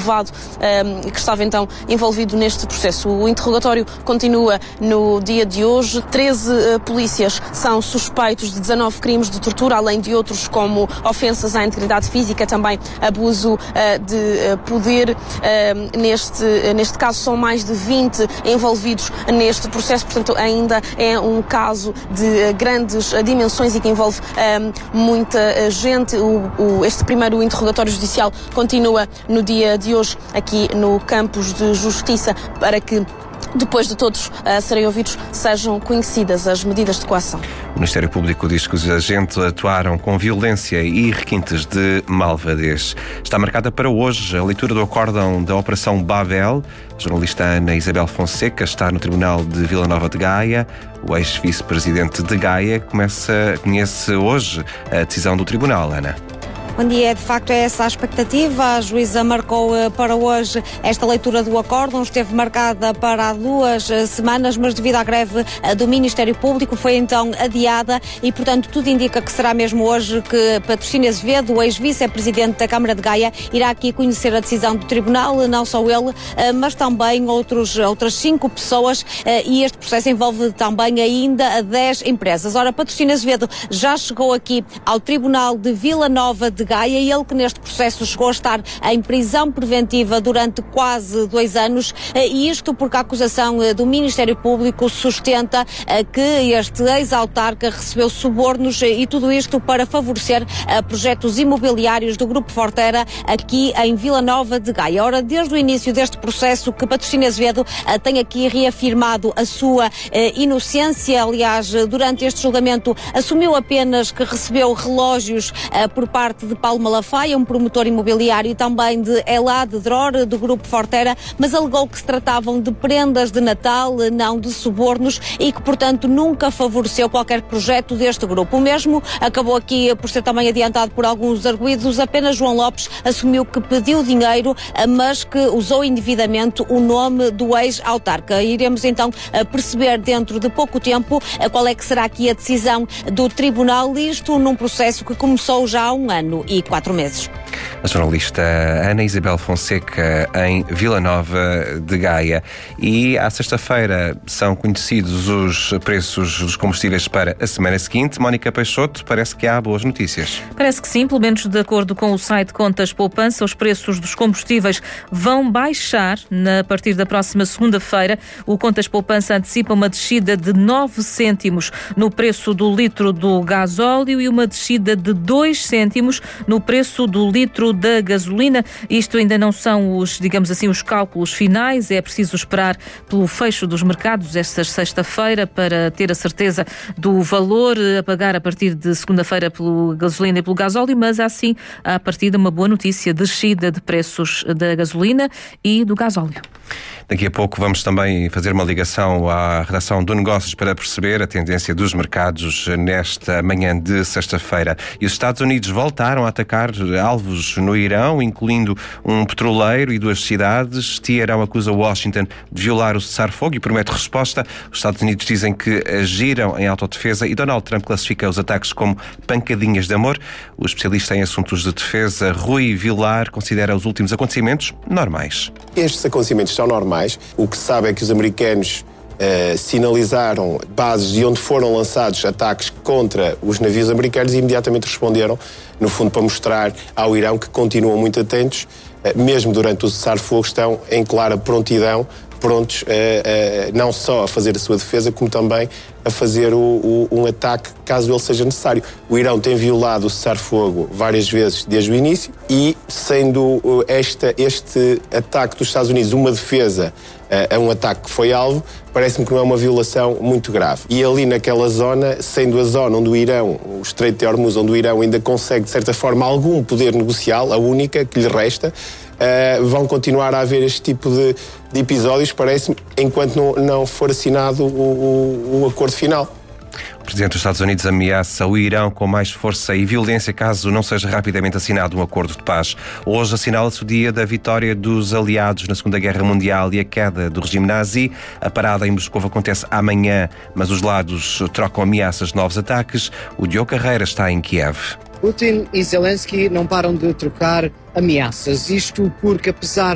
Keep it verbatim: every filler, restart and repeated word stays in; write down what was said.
levado, que estava então envolvido neste processo. O interrogatório continua no dia de hoje. treze polícias são suspeitos de dezanove crimes de tortura, além de outros como ofensas à integridade física, também abuso de poder. Neste, neste caso são mais de vinte envolvidos neste processo, portanto ainda é um caso de grandes dimensões e que envolve muita gente. O, o, este primeiro interrogatório judicial continua no dia de hoje aqui no Campos de Justiça para que, depois de todos uh, serem ouvidos, sejam conhecidas as medidas de coação. O Ministério Público diz que os agentes atuaram com violência e requintes de malvadez. Está marcada para hoje a leitura do acórdão da Operação Babel. A jornalista Ana Isabel Fonseca está no Tribunal de Vila Nova de Gaia. O ex-vice-presidente de Gaia começa, conhece hoje a decisão do Tribunal. Ana. Bom dia, de facto é essa a expectativa. A juíza marcou para hoje esta leitura do acórdão, esteve marcada para há duas semanas, mas devido à greve do Ministério Público foi então adiada e, portanto, tudo indica que será mesmo hoje que Patrocínio Azevedo, o ex-vice-presidente da Câmara de Gaia, irá aqui conhecer a decisão do Tribunal, não só ele, mas também outros, outras cinco pessoas, e este processo envolve também ainda dez empresas. Ora, Patrocínio Azevedo já chegou aqui ao Tribunal de Vila Nova de Gaia, e ele que neste processo chegou a estar em prisão preventiva durante quase dois anos, e isto porque a acusação do Ministério Público sustenta que este ex-autarca recebeu subornos, e tudo isto para favorecer projetos imobiliários do Grupo Fortera aqui em Vila Nova de Gaia. Ora, desde o início deste processo que Patrocínio Azevedo tem aqui reafirmado a sua inocência. Aliás, durante este julgamento assumiu apenas que recebeu relógios por parte de Paulo Malafaia, um promotor imobiliário, e também de Elad Dror, do Grupo Fortera, mas alegou que se tratavam de prendas de Natal, não de subornos, e que, portanto, nunca favoreceu qualquer projeto deste grupo. O mesmo acabou aqui por ser também adiantado por alguns arguidos. Apenas João Lopes assumiu que pediu dinheiro, mas que usou indevidamente o nome do ex-autarca. Iremos então perceber dentro de pouco tempo qual é que será aqui a decisão do Tribunal, isto num processo que começou já há um ano e quatro meses. A jornalista Ana Isabel Fonseca em Vila Nova de Gaia. E à sexta-feira são conhecidos os preços dos combustíveis para a semana seguinte. Mónica Peixoto, parece que há boas notícias. Parece que sim, pelo menos de acordo com o site Contas Poupança, os preços dos combustíveis vão baixar na, a partir da próxima segunda-feira. O Contas Poupança antecipa uma descida de nove cêntimos no preço do litro do gasóleo e uma descida de dois cêntimos no preço do litro da gasolina. Isto ainda não são os, digamos assim, os cálculos finais. É preciso esperar pelo fecho dos mercados esta sexta-feira para ter a certeza do valor a pagar a partir de segunda-feira pelo gasolina e pelo gasóleo, mas há sim, a partir de uma boa notícia, descida de preços da gasolina e do gasóleo. Daqui a pouco vamos também fazer uma ligação à redação do Negócios para perceber a tendência dos mercados nesta manhã de sexta-feira. E os Estados Unidos voltaram a atacar alvos no Irão, incluindo um petroleiro e duas cidades. Teherão acusa Washington de violar o cessar-fogo e promete resposta. Os Estados Unidos dizem que agiram em autodefesa e Donald Trump classifica os ataques como pancadinhas de amor. O especialista em assuntos de defesa, Rui Vilar, considera os últimos acontecimentos normais. Estes acontecimentos são normais. O que se sabe é que os americanos uh, sinalizaram bases de onde foram lançados ataques contra os navios americanos e imediatamente responderam, no fundo, para mostrar ao Irão que continuam muito atentos, uh, mesmo durante o cessar-fogo, estão em clara prontidão, prontos uh, uh, não só a fazer a sua defesa, como também a fazer o, o, um ataque caso ele seja necessário. O Irão tem violado o cessar-fogo várias vezes desde o início e, sendo esta, este ataque dos Estados Unidos uma defesa uh, a um ataque que foi alvo, parece-me que não é uma violação muito grave. E ali naquela zona, sendo a zona onde o Irão, o Estreito de Hormuz, onde o Irão ainda consegue, de certa forma, algum poder negocial, a única que lhe resta, Uh, vão continuar a haver este tipo de, de episódios, parece-me, enquanto não, não for assinado o, o, o acordo final. O Presidente dos Estados Unidos ameaça o Irão com mais força e violência caso não seja rapidamente assinado um acordo de paz. Hoje assinala-se o dia da vitória dos aliados na Segunda Guerra Mundial e a queda do regime nazi. A parada em Moscou acontece amanhã, mas os lados trocam ameaças de novos ataques. O Diogo Carreira está em Kiev. Putin e Zelensky não param de trocar ameaças. Isto porque, apesar